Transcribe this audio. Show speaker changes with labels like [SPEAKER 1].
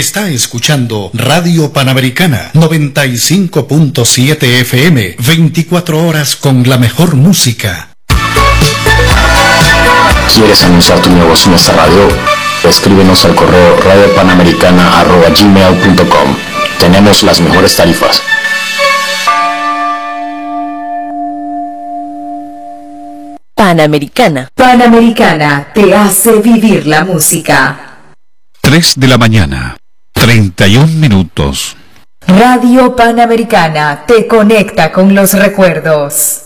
[SPEAKER 1] Está escuchando Radio Panamericana 95.7 FM, 24 horas con la mejor música.
[SPEAKER 2] ¿Quieres anunciar tu negocio en esta radio? Escríbenos al correo radiopanamericana@gmail.com. Tenemos las mejores tarifas.
[SPEAKER 3] Panamericana.
[SPEAKER 4] Panamericana te hace vivir la música.
[SPEAKER 5] 3 de la mañana, 31 minutos.
[SPEAKER 4] Radio Panamericana te conecta con los recuerdos.